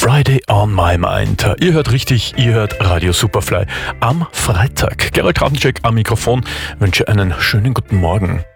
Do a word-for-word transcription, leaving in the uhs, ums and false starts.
Friday on my mind. Ihr hört richtig, ihr hört Radio Superfly am Freitag. Gerald Kradencheck am Mikrofon, wünsche einen schönen guten Morgen.